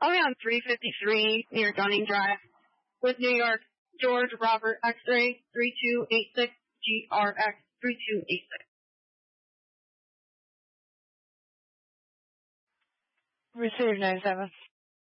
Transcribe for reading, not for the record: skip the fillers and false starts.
Call me on 353 near Dunning Drive with New York, George Robert X-ray 3286 GRX 3286. Receive 97.